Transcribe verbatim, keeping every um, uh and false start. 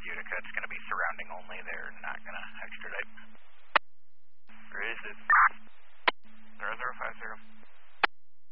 Utica. It's going to be surrounding only. They're not going to extradite.